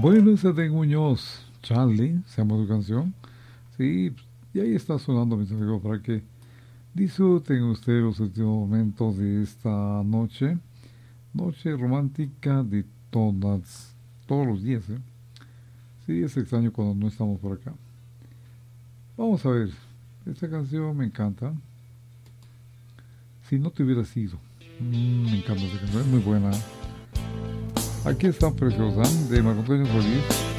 Bueno, ese de Muñoz, Charlie, se llama su canción. Sí, y ahí está sonando, mis amigos, para que disfruten ustedes los últimos momentos de esta noche. Noche romántica de todos los días, ¿eh? Sí, es extraño cuando no estamos por acá. Vamos a ver, esta canción me encanta. Si no te hubiera sido. Me encanta esta canción, es muy buena. Aquí está Preciosa de Marco Antonio Solís.